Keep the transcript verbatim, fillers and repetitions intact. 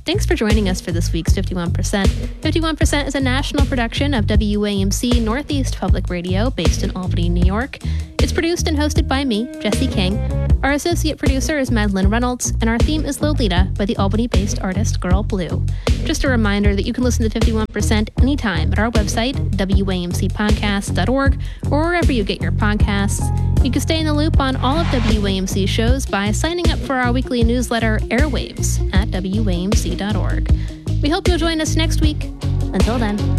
Thanks for joining us for this week's fifty-one percent. fifty-one percent is a national production of W A M C Northeast Public Radio based in Albany, New York. It's produced and hosted by me, Jesse King. Our associate producer is Madeline Reynolds, and our theme is Lolita by the Albany-based artist Girl Blue. Just a reminder that you can listen to fifty-one percent anytime at our website, W A M C podcast dot org, or wherever you get your podcasts. You can stay in the loop on all of W A M C shows by signing up for our weekly newsletter, Airwaves, at W A M C dot org. We hope you'll join us next week. Until then.